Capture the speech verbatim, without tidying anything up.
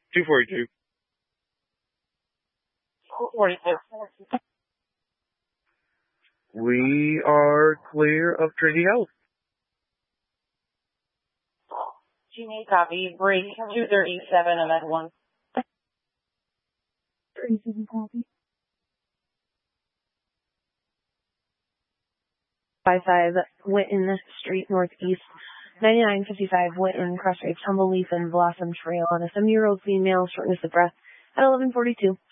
two forty-two. forty-two. We are clear of Trinity Health. G N A copy. Break two thirty-seven and that one. thirty-seven copy. five five Witten Street Northeast, ninety-nine fifty-five Witten, Crossroads, Tumbleleaf and Blossom Trail on a seven-year-old female, shortness of breath at eleven forty-two.